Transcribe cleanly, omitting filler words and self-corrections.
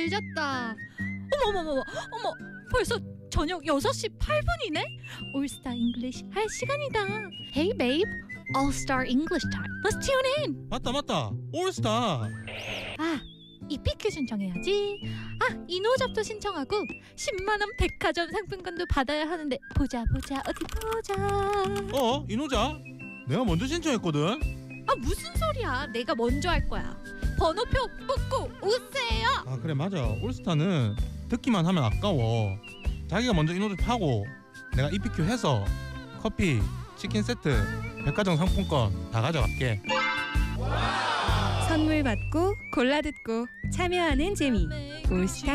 잘 잤다. 어머, 벌써 저녁 6시 8분이네? 올스타 잉글리시 할 시간이다. Hey babe, All Star English time. Let's tune in. 맞다. 올스타. 아, EPQ 신청해야지. 아, 이노잡도 신청하고 10만 원 백화점 상품권도 받아야 하는데 보자 어디 보자. 이노자? 내가 먼저 신청했거든. 아, 무슨 소리야? 내가 먼저 할 거야. 번호표 뽑고 오세요. 아 그래 맞아. 올스타는 듣기만 하면 아까워. 자기가 먼저 이노자 파고 내가 EPQ 해서 커피, 치킨 세트, 백화점 상품권 다 가져갈게. 선물 받고 골라 듣고 참여하는 재미. 올스타